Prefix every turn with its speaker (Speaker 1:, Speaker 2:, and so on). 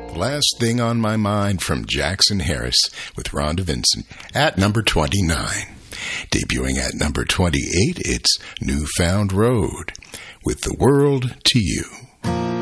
Speaker 1: Last Thing on My Mind from Jackson Harris with Rhonda Vincent at number 29. Debuting at number 28, it's Newfound Road with The World to You.